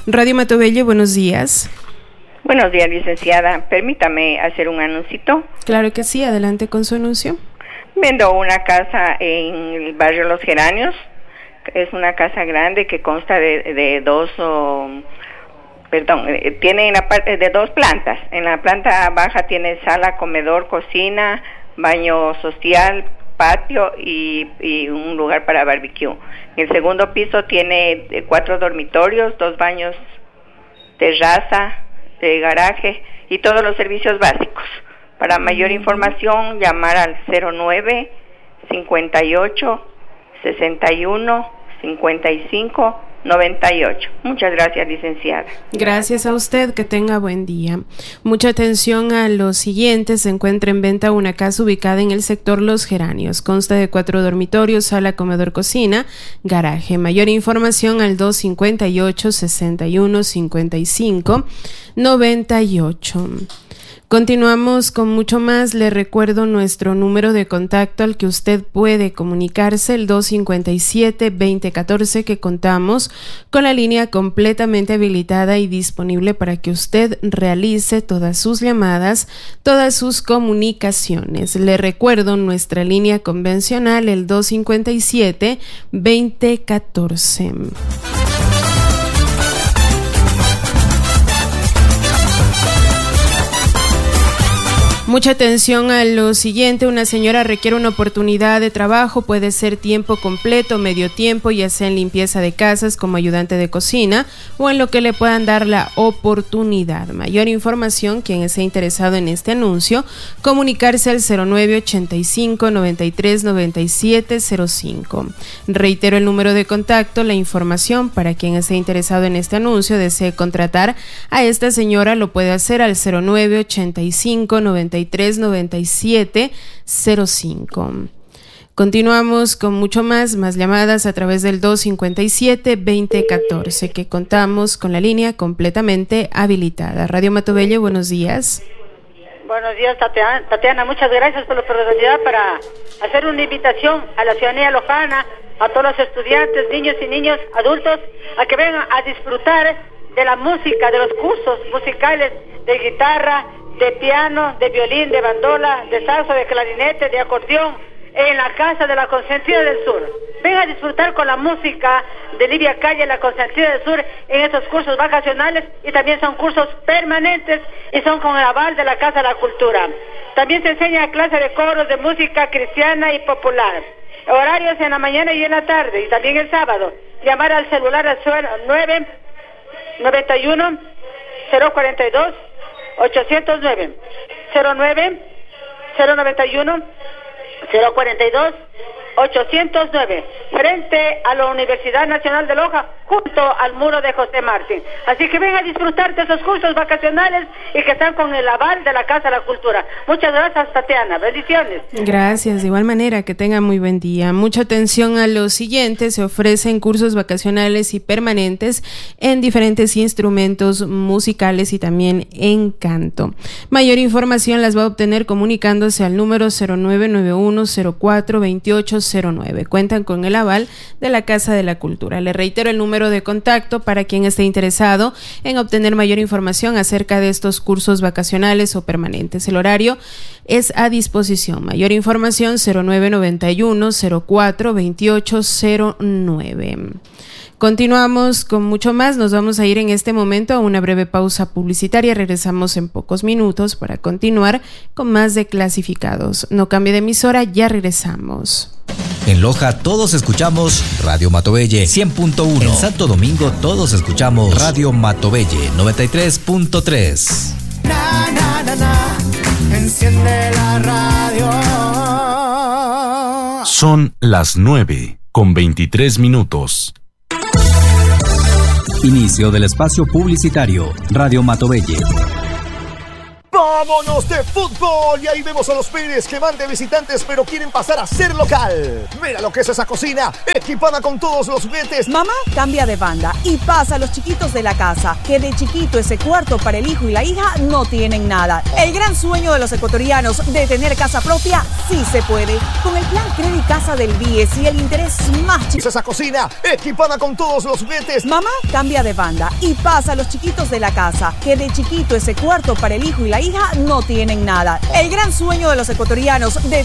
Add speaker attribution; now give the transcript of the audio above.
Speaker 1: Radio Matobelle, buenos días.
Speaker 2: Buenos días, licenciada. Permítame hacer un anuncito.
Speaker 1: Claro que sí, adelante con su anuncio.
Speaker 2: Vendo una casa en el barrio Los Geranios. Es una casa grande que consta de tiene de 2 plantas. En la planta baja tiene sala, comedor, cocina, baño social, patio y un lugar para barbecue. En el segundo piso tiene 4 dormitorios, 2 baños, terraza, garaje y todos los servicios básicos. Para mayor información, llamar al 09 58 61 55 98. Muchas gracias, licenciada.
Speaker 1: Gracias a usted, que tenga buen día. Mucha atención a lo siguiente. Se encuentra en venta una casa ubicada en el sector Los Geranios. Consta de 4 dormitorios, sala, comedor, cocina, garaje. Mayor información al 258 61 55 98. Continuamos con mucho más. Le recuerdo nuestro número de contacto al que usted puede comunicarse, el 257-2014, que contamos con la línea completamente habilitada y disponible para que usted realice todas sus llamadas, todas sus comunicaciones. Le recuerdo nuestra línea convencional, el 257-2014. Mucha atención a lo siguiente. Una señora requiere una oportunidad de trabajo, puede ser tiempo completo, medio tiempo, ya sea en limpieza de casas como ayudante de cocina o en lo que le puedan dar la oportunidad. Mayor información, quien esté interesado en este anuncio, comunicarse al 0985 93 97 05. Reitero el número de contacto. La información para quien esté interesado en este anuncio, desee contratar a esta señora, lo puede hacer al 0985 93 97 05. Continuamos con mucho más llamadas a través del 257-2014, que contamos con la línea completamente habilitada. Radio Matobelle, buenos días.
Speaker 3: Buenos días, Tatiana. Muchas gracias por la oportunidad para hacer una invitación a la ciudadanía lojana, a todos los estudiantes, niños y niños, adultos, a que vengan a disfrutar de la música, de los cursos musicales de guitarra, de piano, de violín, de bandola, de saxo, de clarinete, de acordeón, en la Casa de la Consentida del Sur. Venga a disfrutar con la música de Livia Calle, la Consentida del Sur, en estos cursos vacacionales, y también son cursos permanentes y son con el aval de la Casa de la Cultura. También se enseña clase de coros de música cristiana y popular. Horarios en la mañana y en la tarde, y también el sábado. Llamar al celular al 991 042 809 09 091 042 809, frente a la Universidad Nacional de Loja, junto al muro de José Martín. Así que ven a disfrutar de esos cursos vacacionales y que están con el aval de la Casa de la Cultura. Muchas gracias, Tatiana. Bendiciones.
Speaker 1: Gracias. De igual manera, que tenga muy buen día. Mucha atención a lo siguiente. Se ofrecen cursos vacacionales y permanentes en diferentes instrumentos musicales y también en canto. Mayor información las va a obtener comunicándose al número 0991 04 28 09. Cuentan con el aval de la Casa de la Cultura. Le reitero el número de contacto para quien esté interesado en obtener mayor información acerca de estos cursos vacacionales o permanentes. El horario es a disposición. Mayor información 0991 04 28 09. Continuamos con mucho más. Nos vamos a ir en este momento a una breve pausa publicitaria. Regresamos en pocos minutos para continuar con más de Clasificados. No cambie de emisora, ya regresamos.
Speaker 4: En Loja todos escuchamos Radio Matobelle 100.1. En Santo Domingo todos escuchamos Radio Matobelle 93.3.
Speaker 5: Na, na, na, na. Enciende la radio.
Speaker 6: Son las 9:23.
Speaker 4: Inicio del espacio publicitario. Radio Matobelle.
Speaker 5: Bob
Speaker 6: Vámonos de fútbol. Y ahí vemos a los Pérez que van de visitantes pero quieren pasar a ser local. Mira lo que es esa cocina, equipada con todos los juguetes.
Speaker 7: Mamá cambia de banda y pasa a los chiquitos de la casa, que de chiquito ese cuarto para el hijo y la hija no tienen nada. El gran sueño de los ecuatorianos de tener casa propia sí se puede. Con el plan Credit Casa del BIES y el interés más chico.
Speaker 6: Esa cocina, equipada con todos los juguetes.
Speaker 7: Mamá cambia de banda y pasa a los chiquitos de la casa, que de chiquito ese cuarto para el hijo y la hija no tienen nada. El gran sueño de los ecuatorianos de